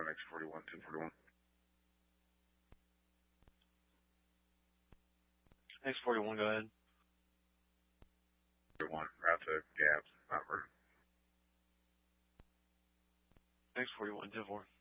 X41, 241. X41, go ahead. 41, route to Gabs, Mount Vernon. X41, 2-4.